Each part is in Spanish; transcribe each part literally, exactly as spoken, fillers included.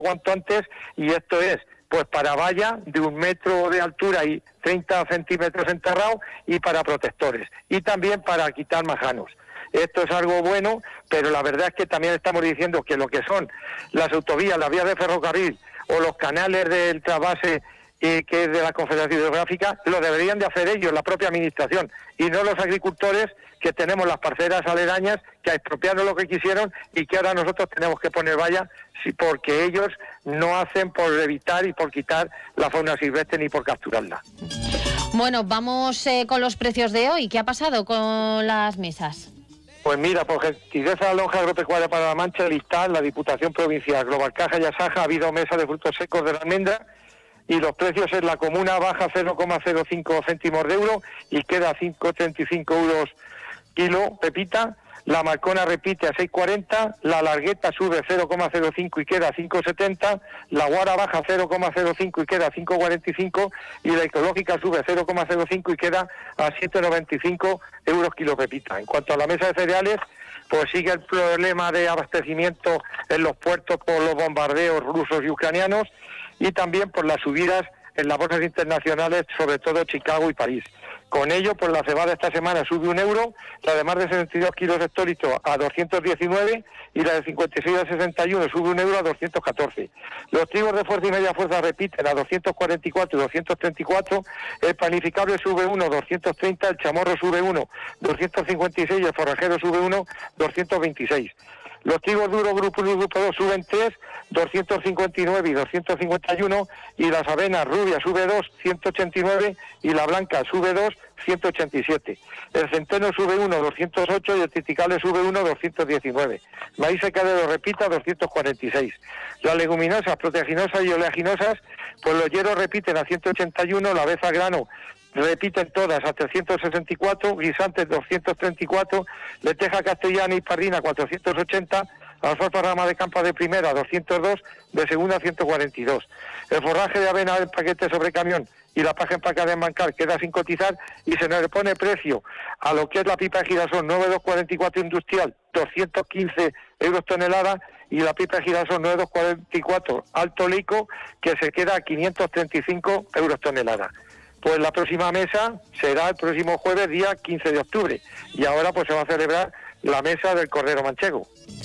cuanto antes, y esto es pues para valla de un metro de altura y treinta centímetros enterrados, y para protectores, y también para quitar majanos. Esto es algo bueno, pero la verdad es que también estamos diciendo que lo que son las autovías, las vías de ferrocarril o los canales del trasvase eh, que es de la Confederación Hidrográfica, lo deberían de hacer ellos, la propia administración, y no los agricultores que tenemos las parcelas aledañas, que expropiaron lo que quisieron y que ahora nosotros tenemos que poner valla porque ellos no hacen por evitar y por quitar la fauna silvestre ni por capturarla. Bueno, vamos eh, con los precios de hoy. ¿Qué ha pasado con las mesas? Pues mira, por gentileza de la lonja agropecuaria para la Mancha, el Istal, la Diputación Provincial, Global Caja y Asaja, ha habido mesa de frutos secos de la almendra, y los precios en la comuna baja cero coma cero cinco céntimos de euro y queda a cinco coma treinta y cinco euros kilo pepita. La Marcona repite a seis cuarenta, la Largueta sube cero coma cero cinco y queda a cinco setenta, la Guara baja cero coma cero cinco y queda a cinco cuarenta y cinco, y la Ecológica sube cero coma cero cinco y queda a siete noventa y cinco euros kilo pepita. En cuanto a la mesa de cereales, pues sigue el problema de abastecimiento en los puertos por los bombardeos rusos y ucranianos, y también por las subidas en las bolsas internacionales, sobre todo Chicago y París. Con ello, pues la cebada esta semana sube un euro, la de más de setenta y dos kilos de hectolitro a doscientos diecinueve, y la de cincuenta y seis a sesenta y uno sube un euro a doscientos catorce. Los trigos de fuerza y media fuerza repiten a doscientos cuarenta y cuatro y doscientos treinta y cuatro, el panificable sube uno, doscientos treinta, el chamorro sube uno, doscientos cincuenta y seis, y el forrajero sube uno, doscientos veintiséis. Los trigos duros grupo uno y grupo dos suben tres, doscientos cincuenta y nueve y doscientos cincuenta y uno, y las avenas rubia sube dos, ciento ochenta y nueve, y la blanca sube dos, ciento ochenta y siete. El centeno sube uno, doscientos ocho, y el triticale sube uno, doscientos diecinueve. Maíz secadero repita, doscientos cuarenta y seis. Las leguminosas, proteaginosas y oleaginosas, pues los hierros repiten a ciento ochenta y uno, la aveza grano repiten todas a trescientos sesenta y cuatro, guisantes doscientos treinta y cuatro, lenteja castellana y pardina cuatrocientos ochenta, alfalfa rama de campa de primera doscientos dos, de segunda ciento cuarenta y dos. El forraje de avena en paquete sobre camión y la paja empacada en bancal queda sin cotizar, y se nos le pone precio a lo que es la pipa de girasol nueve dos cuarenta y cuatro industrial, doscientos quince euros tonelada, y la pipa de girasol nueve dos cuarenta y cuatro alto leico, que se queda a quinientos treinta y cinco euros tonelada. Pues la próxima mesa será el próximo jueves, día quince de octubre, y ahora pues se va a celebrar la mesa del Cordero Manchego.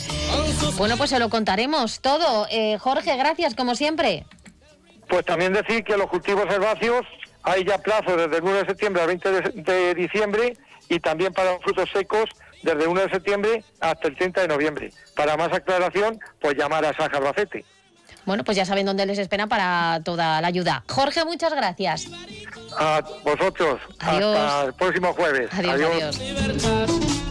Bueno, pues se lo contaremos todo. Eh, Jorge, gracias, como siempre. Pues también decir que los cultivos herbáceos hay ya plazo desde el uno de septiembre al veinte de diciembre, y también para los frutos secos desde el uno de septiembre hasta el treinta de noviembre. Para más aclaración, pues llamar a Asaja Albacete. Bueno, pues ya saben dónde les esperan para toda la ayuda. Jorge, muchas gracias. A vosotros. Adiós. Hasta el próximo jueves. Adiós, adiós. adiós.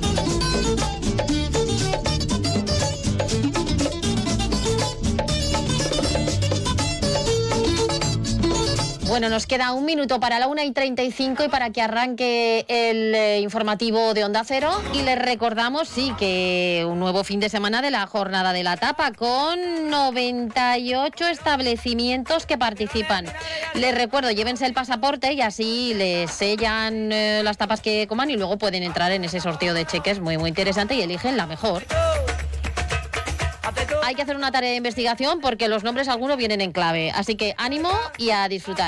Bueno, nos queda un minuto para la una y treinta y cinco y para que arranque el eh, informativo de Onda Cero. Y les recordamos, sí, que un nuevo fin de semana de la Jornada de la Tapa con noventa y ocho establecimientos que participan. Les recuerdo, llévense el pasaporte y así les sellan eh, las tapas que coman, y luego pueden entrar en ese sorteo de cheques muy, muy interesante y eligen la mejor. Hay que hacer una tarea de investigación porque los nombres algunos vienen en clave. Así que ánimo y a disfrutar.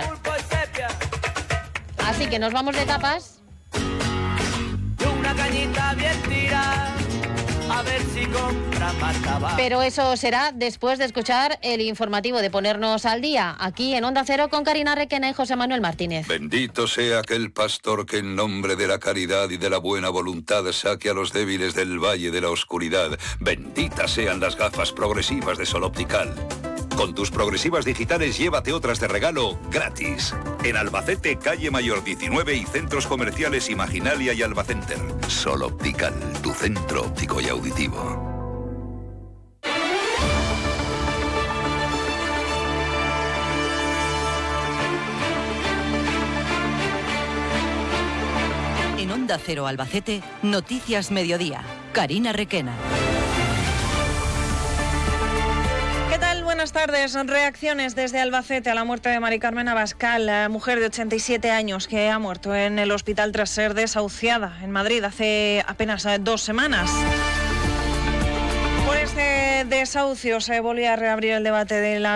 Así que nos vamos de tapas. Una cañita bien tirada, a ver si compra más tabaco. Pero eso será después de escuchar el informativo, de ponernos al día aquí en Onda Cero con Karina Requena y José Manuel Martínez. Bendito sea aquel pastor que en nombre de la caridad y de la buena voluntad saque a los débiles del valle de la oscuridad. Benditas sean las gafas progresivas de Sol Optical. Con tus progresivas digitales llévate otras de regalo gratis. En Albacete, calle Mayor diecinueve y centros comerciales Imaginalia y Albacenter. Sol Optical, tu centro óptico y auditivo. En Onda Cero Albacete, Noticias Mediodía. Karina Requena. Buenas tardes. Reacciones desde Albacete a la muerte de Mari Carmen Abascal, la mujer de ochenta y siete años que ha muerto en el hospital tras ser desahuciada en Madrid hace apenas dos semanas. Por este de desahucios se volvía a reabrir el debate de la